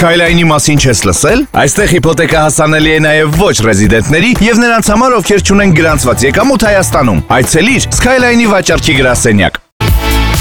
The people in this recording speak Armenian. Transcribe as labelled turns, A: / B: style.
A: Skyline-ի մասին չես լսել? Այստեղ հիփոթեկա հասանելի է նաև ոչ ռեզիդենտների եւ նրանց համար, ովքեր չունեն գրանցված եկամուտ Հայաստանում։ Այցելիր Skyline-ի վաճառքի գրասենյակ։